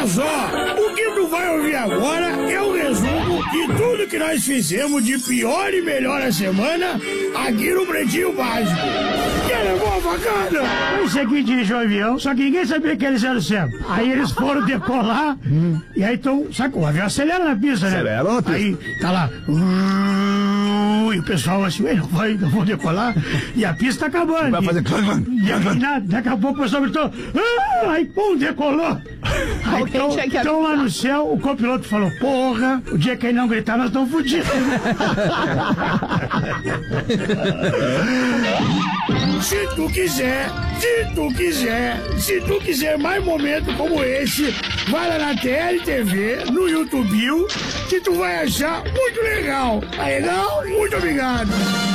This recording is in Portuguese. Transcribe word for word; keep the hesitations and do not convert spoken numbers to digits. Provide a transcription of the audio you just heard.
Olha só, o que tu vai ouvir agora é o resumo de tudo que nós fizemos de pior e melhor a semana aqui no Pretinho Básico. Que era bom, bacana? Esse aqui dirigiu o avião, só que ninguém sabia que eles eram o céu. Aí eles foram decolar, hum. e aí então, sabe, o avião acelera na pista, né? Acelera na pista. Aí tá lá, uh, e o pessoal assim, não vai, não vou decolar, e a pista tá acabando. Vai fazer... E, e aí, nada, daqui a pouco o pessoal gritou, ah, aí pum, decolou. Aí, então, então lá no céu, o copiloto falou, porra, o dia que ele não gritar, nós estamos fodidos. Se tu quiser, se tu quiser, se tu quiser mais momentos como esse, vai lá na T L T V, no YouTube, que tu vai achar muito legal. Tá legal? Muito obrigado.